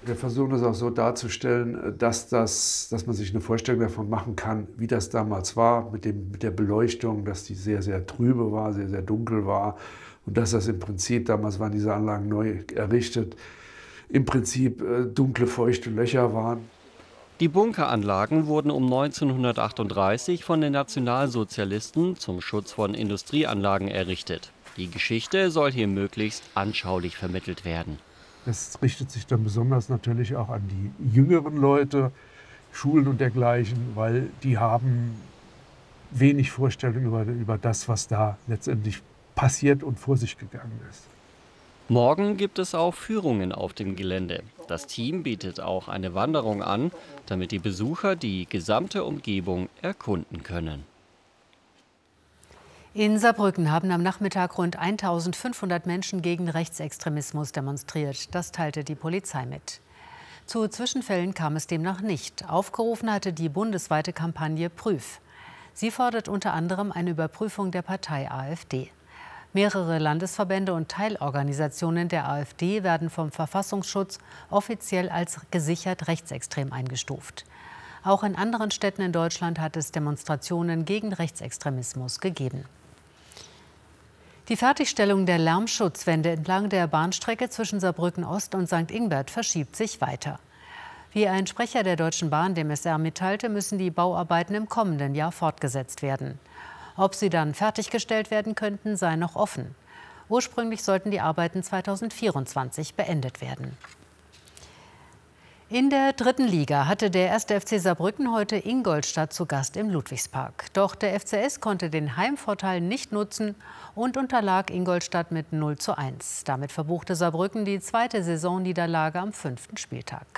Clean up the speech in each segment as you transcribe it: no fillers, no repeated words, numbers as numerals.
Wir versuchen das auch so darzustellen, dass man sich eine Vorstellung davon machen kann, wie das damals war mit der Beleuchtung, dass die sehr, sehr trübe war, sehr, sehr dunkel war und dass das im Prinzip, damals waren diese Anlagen neu errichtet, im Prinzip dunkle, feuchte Löcher waren. Die Bunkeranlagen wurden um 1938 von den Nationalsozialisten zum Schutz von Industrieanlagen errichtet. Die Geschichte soll hier möglichst anschaulich vermittelt werden. Das richtet sich dann besonders natürlich auch an die jüngeren Leute, Schulen und dergleichen, weil die haben wenig Vorstellung über das, was da letztendlich passiert und vor sich gegangen ist. Morgen gibt es auch Führungen auf dem Gelände. Das Team bietet auch eine Wanderung an, damit die Besucher die gesamte Umgebung erkunden können. In Saarbrücken haben am Nachmittag rund 1500 Menschen gegen Rechtsextremismus demonstriert. Das teilte die Polizei mit. Zu Zwischenfällen kam es demnach nicht. Aufgerufen hatte die bundesweite Kampagne Prüf. Sie fordert unter anderem eine Überprüfung der Partei AfD. Mehrere Landesverbände und Teilorganisationen der AfD werden vom Verfassungsschutz offiziell als gesichert rechtsextrem eingestuft. Auch in anderen Städten in Deutschland hat es Demonstrationen gegen Rechtsextremismus gegeben. Die Fertigstellung der Lärmschutzwände entlang der Bahnstrecke zwischen Saarbrücken Ost und St. Ingbert verschiebt sich weiter. Wie ein Sprecher der Deutschen Bahn dem SR mitteilte, müssen die Bauarbeiten im kommenden Jahr fortgesetzt werden. Ob sie dann fertiggestellt werden könnten, sei noch offen. Ursprünglich sollten die Arbeiten 2024 beendet werden. In der 3. Liga hatte der 1. FC Saarbrücken heute Ingolstadt zu Gast im Ludwigspark. Doch der FCS konnte den Heimvorteil nicht nutzen und unterlag Ingolstadt mit 0:1. Damit verbuchte Saarbrücken die 2. Saisonniederlage am 5. Spieltag.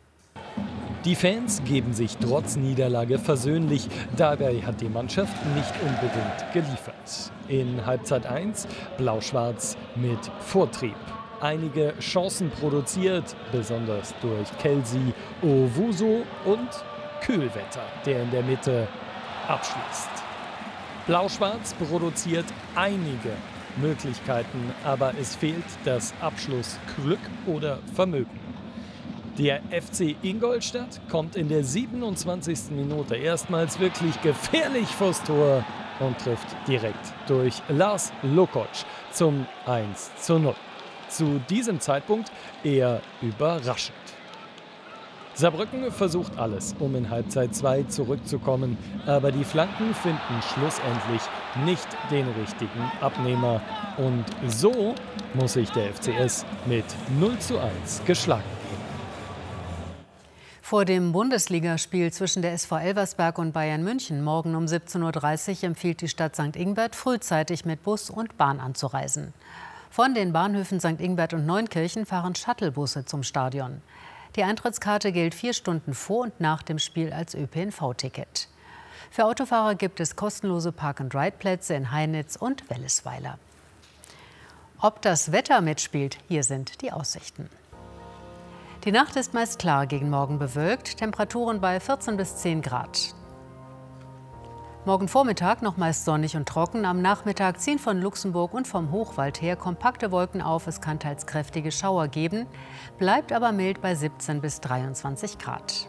Die Fans geben sich trotz Niederlage versöhnlich. Dabei hat die Mannschaft nicht unbedingt geliefert. In Halbzeit 1 Blau-Schwarz mit Vortrieb. Einige Chancen produziert, besonders durch Kelsi, Owusu und Kühlwetter, der in der Mitte abschließt. Blau-Schwarz produziert einige Möglichkeiten, aber es fehlt das Abschlussglück oder Vermögen. Der FC Ingolstadt kommt in der 27. Minute erstmals wirklich gefährlich vors Tor und trifft direkt durch Lars Lukoc zum 1:0. Zu diesem Zeitpunkt eher überraschend. Saarbrücken versucht alles, um in Halbzeit 2 zurückzukommen, aber die Flanken finden schlussendlich nicht den richtigen Abnehmer. Und so muss sich der FCS mit 0:1 geschlagen geben. Vor dem Bundesligaspiel zwischen der SV Elversberg und Bayern München morgen um 17:30 Uhr empfiehlt die Stadt St. Ingbert, frühzeitig mit Bus und Bahn anzureisen. Von den Bahnhöfen St. Ingbert und Neunkirchen fahren Shuttlebusse zum Stadion. Die Eintrittskarte gilt 4 Stunden vor und nach dem Spiel als ÖPNV-Ticket. Für Autofahrer gibt es kostenlose Park-and-Ride-Plätze in Heinitz und Wellesweiler. Ob das Wetter mitspielt, hier sind die Aussichten. Die Nacht ist meist klar, gegen Morgen bewölkt, Temperaturen bei 14 bis 10 Grad. Morgen Vormittag noch meist sonnig und trocken. Am Nachmittag ziehen von Luxemburg und vom Hochwald her kompakte Wolken auf. Es kann teils kräftige Schauer geben, bleibt aber mild bei 17 bis 23 Grad.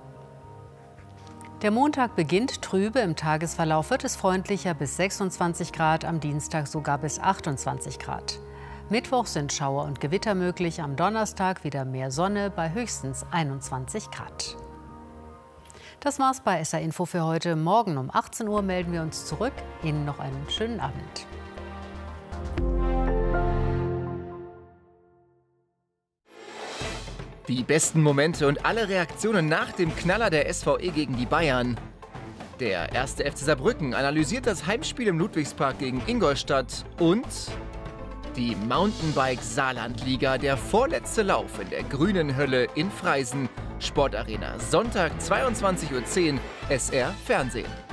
Der Montag beginnt trübe. Im Tagesverlauf wird es freundlicher bis 26 Grad, am Dienstag sogar bis 28 Grad. Mittwoch sind Schauer und Gewitter möglich, am Donnerstag wieder mehr Sonne bei höchstens 21 Grad. Das war's bei SR Info für heute. Morgen um 18 Uhr melden wir uns zurück. Ihnen noch einen schönen Abend. Die besten Momente und alle Reaktionen nach dem Knaller der SVE gegen die Bayern. Der 1. FC Saarbrücken analysiert das Heimspiel im Ludwigspark gegen Ingolstadt und die Mountainbike-Saarland-Liga, der vorletzte Lauf in der grünen Hölle in Freisen. Sportarena, Sonntag 22:10 Uhr, SR Fernsehen.